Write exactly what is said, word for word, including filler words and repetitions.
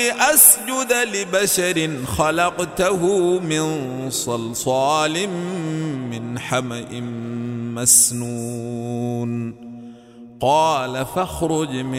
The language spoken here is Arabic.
أسجد لبشر خلقته من صلصال من حمإ مسنون قال فاخرج من